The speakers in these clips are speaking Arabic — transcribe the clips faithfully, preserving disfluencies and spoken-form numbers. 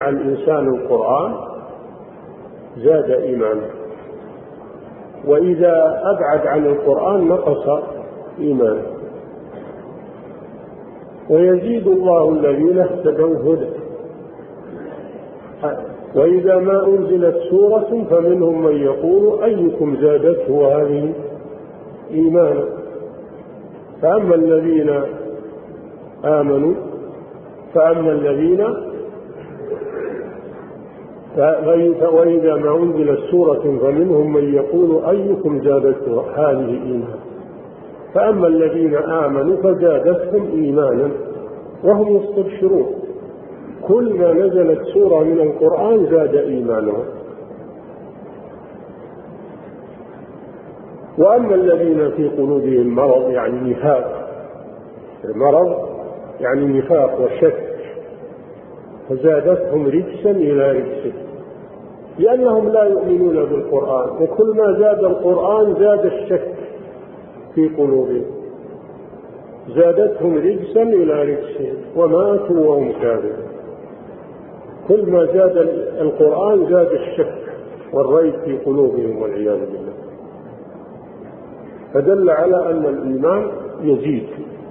الإنسان القرآن زاد إيمانه، وإذا أبعد عن القرآن نقص إيمانه. ويزيد الله الذين اهتدوا هدى. وإذا ما أنزلت سورة فمنهم من يقول أيكم زادته هذه إيمانا. فأما الذين آمنوا فأما الذين وإذا ما أنزلت سورة فمنهم من يقول أيكم زادته هذه إيمانا. فأما الذين آمنوا فزادتهم إيمانا وهم يستبشرون. كل ما نزلت سورة من القرآن زاد إيمانهم. وأما الذين في قلوبهم مرض يعني نفاق، المرض يعني نفاق وشك، فزادتهم رجسا إلى رجس، لأنهم لا يؤمنون بالقرآن. وكل ما زاد القرآن زاد الشك في قلوبهم، زادتهم رجسا إلى رجسهم وماتوا وهم كافرون. كل ما زاد القرآن زاد الشك والريب في قلوبهم والعياذ بالله. فدل على أن الإيمان يزيد.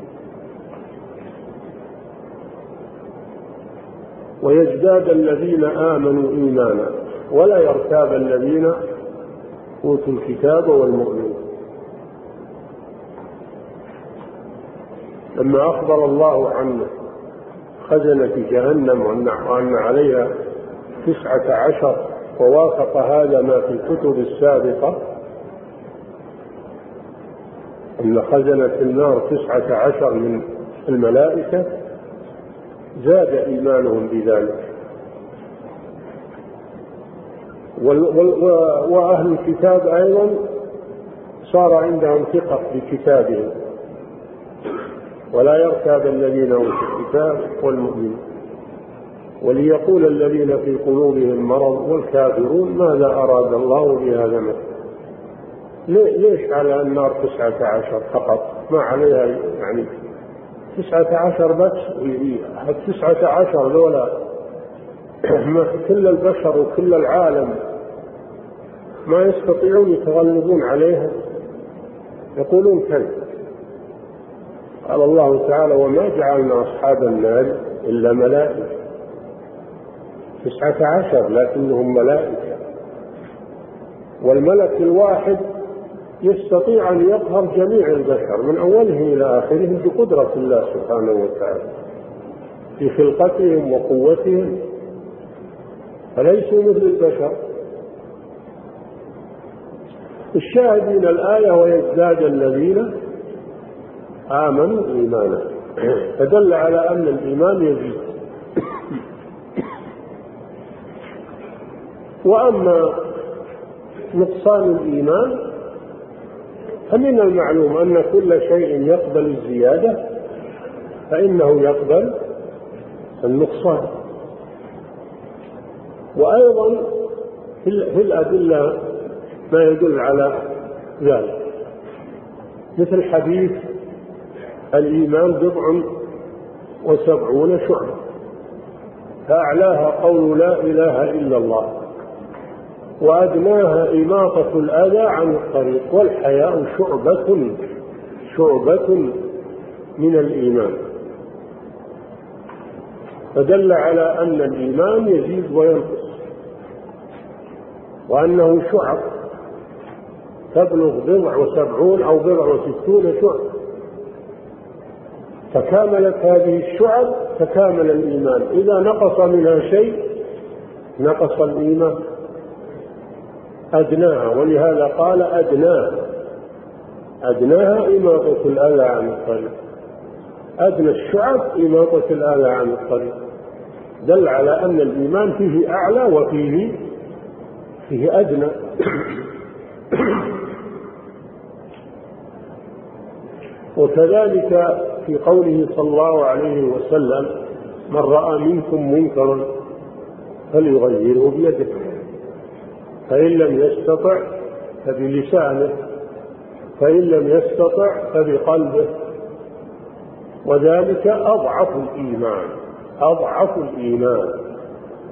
ويزداد الذين آمنوا إيمانا ولا يرتاب الذين أوتوا الكتاب والمؤمنون. لما أخبر الله عن خزنة جهنم وأن عليها تسعة عشر ووافق هذا ما في الكتب السابقة أن خزنة النار تسعة عشر من الملائكة، زاد إيمانهم بذلك. وأهل الكتاب أيضا صار عندهم ثقة بكتابهم، ولا يرتاب الذين أوتوا الكتاب والمؤمنون. وليقول الذين في قلوبهم مرض والكافرون ماذا أراد الله بهذا مثلا. ليش على النار تسعة عشر فقط؟ ما عليها يعني تسعة عشر بس؟ التسعة عشر ذولا كل البشر وكل العالم ما يستطيعون يتغلبون عليها. يقولون كذب. قال الله تعالى وما جعلنا أصحاب النار إلا ملائكة. تسعة عشر لكنهم ملائكة، والملك الواحد يستطيع أن يقهر جميع البشر من أوله إلى آخره بقدرة الله سبحانه وتعالى في خلقتهم وقوتهم، فليسوا مثل البشر. الشاهد من الآية ويزداد الذين آمنوا إيمانا، فدل على أن الإيمان يزيد. وأما نقصان الإيمان فمن المعلوم أن كل شيء يقبل الزيادة فإنه يقبل النقصان. وأيضا في الأدلة ما يدل على ذلك، مثل حديث الإيمان بضع وسبعون شعبة، فأعلاها قول لا إله إلا الله، وأدناها إماطة الأذى عن الطريق، والحياء شعبة شعبة من الإيمان. فدل على أن الإيمان يزيد وينقص، وأنه شعب تبلغ بضع وسبعون أو بضع وستون شعب. فكاملت هذه الشعب تكامل الإيمان. إذا نقص منها شيء نقص الإيمان. أدناها، ولهذا قال أدناها أدناها إماطة الأذى عن الطريق. أدنى الشعب إماطة الأذى عن الطريق. دل على أن الإيمان فيه أعلى وفيه فيه أدنى. وكذلك في قوله صلى الله عليه وسلم من رأى منكم منكرا فليغيره بيده، فإن لم يستطع فبلسانه، فإن لم يستطع فبقلبه، وذلك أضعف الإيمان أضعف الإيمان